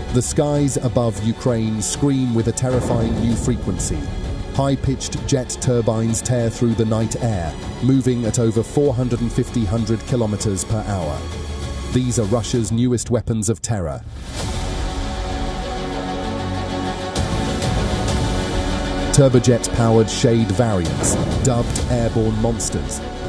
The skies above Ukraine scream with a terrifying new frequency. High-pitched jet turbines tear through the night air, moving at over 450 kilometers per hour. These are Russia's newest weapons of terror. Turbojet-powered Shade variants, dubbed airborne monsters,